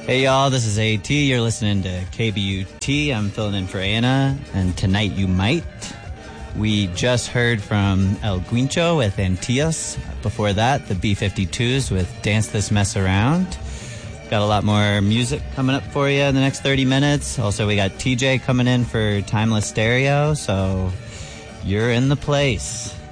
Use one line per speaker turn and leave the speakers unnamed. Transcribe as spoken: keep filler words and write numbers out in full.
Hey y'all, this is AT. You're listening to K B U T. I'm filling in for Anna, and Tonight You Might. We just heard from El Guincho with Antillas. Before that, the B fifty-twos with Dance This Mess Around. Got a lot more music coming up for you in the next thirty minutes. Also, we got T J coming in for Timeless Stereo, so you're in the place.